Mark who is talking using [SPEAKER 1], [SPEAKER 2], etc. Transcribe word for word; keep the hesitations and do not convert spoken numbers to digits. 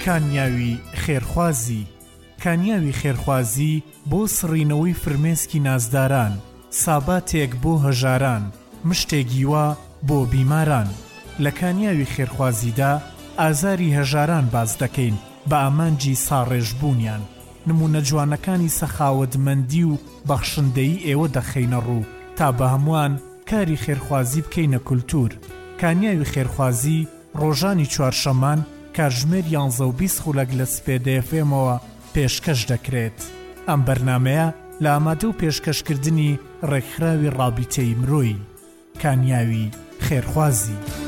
[SPEAKER 1] کانیاوی خێرخوازی. کانیاوی خێرخوازی بۆ سڕینەوەی فرمێسکی نازداران، ساباتێک بۆ هەژاران، مشتێکی وا بۆ بیماران. لە کانیاوی خێرخوازیدا ئازاری هەژاران باز دەکەین بە ئامانجی ساڕێژبوونیان. نمونە جوانەکانی سەخاوەتمەندی و بەخشندەی ئێوە دەخەینە ڕوو تا بە هەمووان کاری خێرخوازی بکەینە کولتور. کانیاوی خێرخوازی ڕۆژانی چوارشەمان کاتژمێر یانزە و بیست خولەک لە سپێدە ئێف ئێمەوە پێشکەش دەکرێت. ئەم بەرنامەیە لە ئامادە و پێشکەشکردنی ڕێکخراوی ڕابیتەی مرۆیی. کانیاوی خێرخوازی.